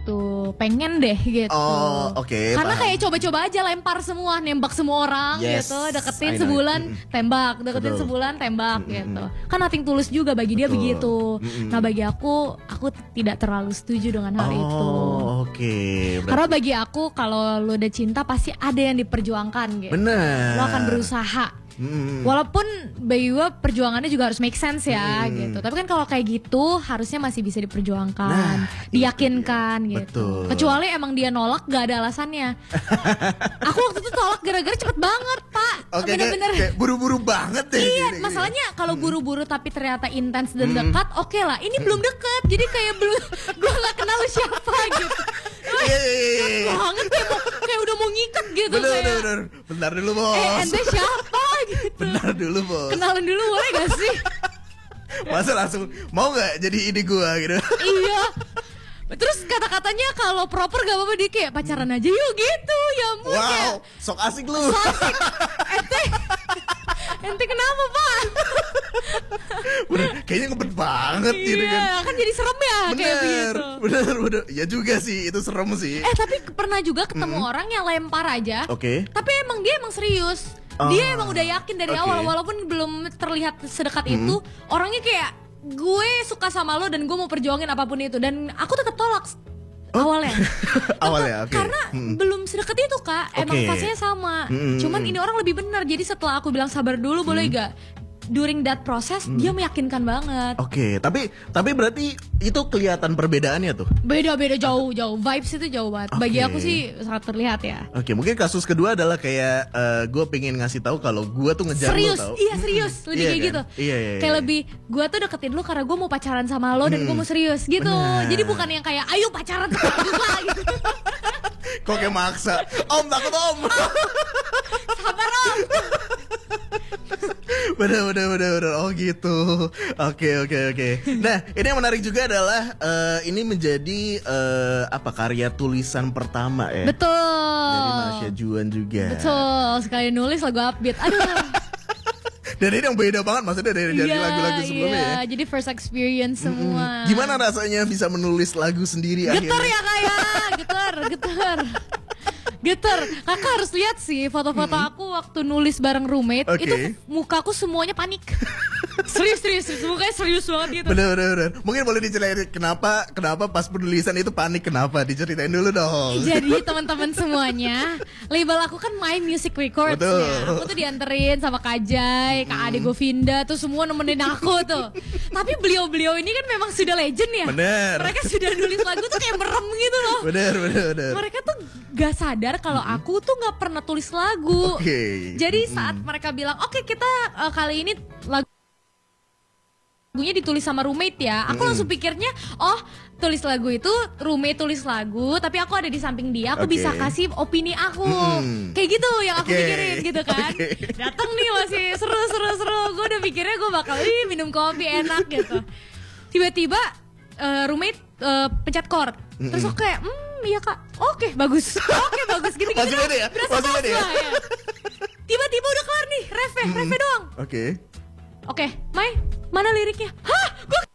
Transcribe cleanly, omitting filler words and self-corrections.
gitu, pengen deh gitu. Oh, oke, Karena paham. kayak coba-coba aja lempar semua, nembak semua orang Yes, gitu, deketin I know. sebulan tembak, deketin Betul. sebulan tembak gitu. Kan nothing tulus juga bagi dia Betul. begitu. Nah bagi aku tidak terlalu setuju dengan hal itu. Oke. Karena bagi aku kalau lo udah cinta pasti ada yang diperjuangkan gitu. Bener. Lo akan berusaha. Walaupun bagi gue perjuangannya juga harus make sense ya gitu. Tapi kan kalau kayak gitu harusnya masih bisa diperjuangkan, Nah, diyakinkan itu dia. gitu. Betul. Kecuali emang dia nolak gak ada alasannya. Aku waktu itu tolak gara-gara cepet banget Pak. Oke, Bener-bener. kayak buru-buru banget deh. Iya, gini. masalahnya kalau buru-buru tapi ternyata intens dan dekat, oke lah. Ini belum deket, jadi kayak belum, gue nggak kenal lu siapa gitu. Iya. Banget kayak udah mau ngikat gitu. Bener, kayak, bener. Bentar dulu, Bos. ente siapa gitu. Bentar dulu, Bos. Kenalan dulu boleh gak sih? Masa langsung mau nggak jadi ini gua gitu? Iya. Terus kata-katanya kalau proper gak apa-apa, dia kayak pacaran aja yuk gitu. Ya ampun, kayak Wow, sok asik lu. ente kenapa Pak? Bener, kayaknya ngebet banget gitu kan. Iya, kan jadi serem ya kayak begitu. Bener. Ya juga sih, itu serem sih. Tapi pernah juga ketemu orang yang lempar aja. Oke. Tapi emang dia emang serius. Oh, Dia emang udah yakin dari oke. awal, walaupun belum terlihat sedekat itu. Orangnya kayak gue suka sama lo dan gue mau perjuangin apapun itu, dan aku tetap tolak awalnya. Awalnya, oke. Karena belum sedekat itu Kak. Emang Oke. fasenya sama. Cuman ini orang lebih benar. Jadi setelah aku bilang sabar dulu boleh gak? During that process dia meyakinkan banget. Oke, tapi berarti itu kelihatan perbedaannya tuh. Beda-beda jauh. Vibes itu jauh banget. Bagi Oke. aku sih sangat terlihat ya. Oke, mungkin kasus kedua adalah kayak gue pengen ngasih tahu kalau gue tuh ngejar Serius, lo tau. iya serius, lebih Iya kayak kan? gitu. Iya. Kayak lebih, gue tuh deketin lu karena gue mau pacaran sama lo dan gue mau serius gitu. Benar. Jadi bukan yang kayak ayo pacaran terus lah gitu. Kok kayak maksa. Om takut om. Sabar om. Bener. Oh gitu. Oke. Nah, ini yang menarik juga adalah ini menjadi karya tulisan pertama ya. Betul. Dari Marsha Juan juga. Betul, sekali nulis lagu upbeat. Aduh. Dan ini yang beda banget maksudnya dari Iya, lagu-lagu sebelumnya ya. jadi first experience semua. Gimana rasanya bisa menulis lagu sendiri Geter akhirnya? ya kak ya, geter. Kakak harus lihat sih foto-foto aku waktu nulis bareng roommate. Oke. Itu mukaku semuanya panik. serius, mukanya serius banget gitu. Bener. Mungkin boleh diceritain kenapa pas penulisan itu panik, kenapa? Diceritain dulu dong. Jadi teman-teman semuanya, label aku kan My Music Records Betul. ya. Aku tuh dianterin sama Kak Jai, Kak Ade Govinda tuh semua nemenin aku tuh. Tapi beliau-beliau ini kan memang sudah legend ya. Bener. Mereka sudah nulis lagu tuh kayak merem gitu loh. Bener. Mereka tuh gak sadar kalau aku tuh gak pernah tulis lagu. Oke. Jadi saat mereka bilang, oke kita kali ini lagunya ditulis sama roommate ya. Aku langsung pikirnya, oh tulis lagu itu roommate tulis lagu, tapi aku ada di samping dia, aku Oke. bisa kasih opini aku. Kayak gitu yang aku Oke. pikirin gitu kan. Oke. Datang nih masih seru. Gue udah pikirnya gue bakal minum kopi enak gitu. Tiba-tiba roommate pencet chord. Terus aku kayak, iya kak, oke bagus gitu. Masih beda ya? Berasa Masih pas beda ya? lah ya. Tiba-tiba udah kelar nih, refnya doang. Oke. Oke, Mai, mana liriknya? Hah, gue